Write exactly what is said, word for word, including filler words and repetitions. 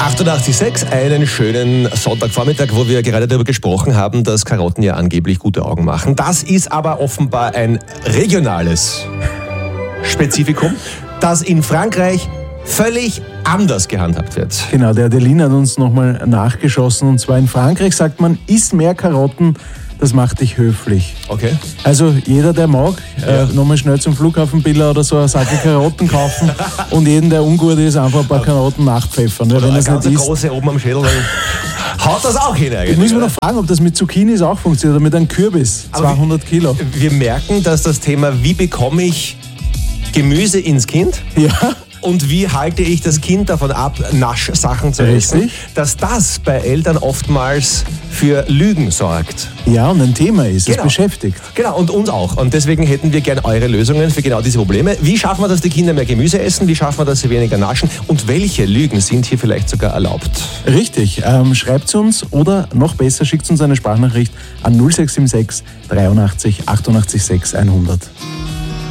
achtundachtzig Komma sechs, einen schönen Sonntagvormittag, wo wir gerade darüber gesprochen haben, dass Karotten ja angeblich gute Augen machen. Das ist aber offenbar ein regionales Spezifikum, das in Frankreich völlig anders gehandhabt wird. Genau, der Adeline hat uns nochmal nachgeschossen. Und zwar in Frankreich sagt man, iss mehr Karotten, das macht dich höflich. Okay. Also jeder, der mag, ja. äh, nochmal schnell zum Flughafenbiller oder so eine Sacke Karotten kaufen und jeden, der ungut ist, einfach ein paar Karotten nachpfeffern. Oder wenn eine es ganz nicht große oben am Schädel, dann haut das auch hin eigentlich. Ich muss mir noch fragen, ob das mit Zucchinis auch funktioniert oder mit einem Kürbis, Aber zweihundert Kilo. Wir merken, dass das Thema, wie bekomme ich Gemüse ins Kind? Ja. Und wie halte ich das Kind davon ab, Naschsachen zu essen? Richtig. Dass das bei Eltern oftmals für Lügen sorgt. Ja, und ein Thema ist, Genau. es beschäftigt. Genau, und uns auch. Und deswegen hätten wir gerne eure Lösungen für genau diese Probleme. Wie schaffen wir, dass die Kinder mehr Gemüse essen? Wie schaffen wir, dass sie weniger naschen? Und welche Lügen sind hier vielleicht sogar erlaubt? Richtig. Ähm, schreibt uns oder noch besser, schickt uns eine Sprachnachricht an null sechs sieben sechs dreiundachtzig achtundachtzig sechs hundert.